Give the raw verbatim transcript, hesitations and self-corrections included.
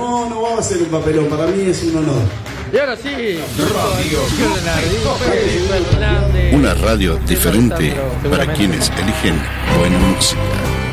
No, no vamos a hacer un papelón, para mí es un honor. Y ahora sí, una radio diferente para quienes eligen buena música.